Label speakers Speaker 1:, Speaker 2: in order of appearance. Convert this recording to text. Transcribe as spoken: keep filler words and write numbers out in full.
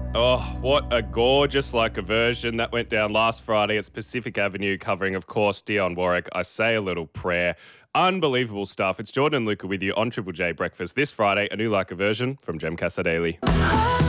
Speaker 1: Oh, what a gorgeous like a version that went down last Friday. It's Pacific Avenue, covering, of course, Dionne Warwick. I Say a Little Prayer. Unbelievable stuff. It's Jordan and Luca with you on Triple J Breakfast this Friday. A new like a version from Jem Casa Daily.